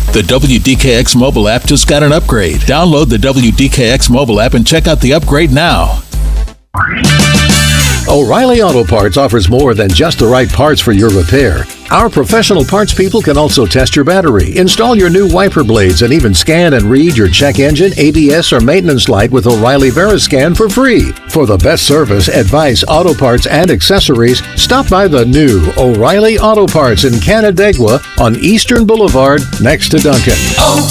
The WDKX mobile app just got an upgrade. Download the WDKX mobile app and check out the upgrade now. O'Reilly Auto Parts offers more than just the right parts for your repair. Our professional parts people can also test your battery, install your new wiper blades, and even scan and read your check engine, ABS, or maintenance light with O'Reilly Veriscan for free. For the best service, advice, auto parts, and accessories, stop by the new O'Reilly Auto Parts in Canandaigua on Eastern Boulevard next to Duncan.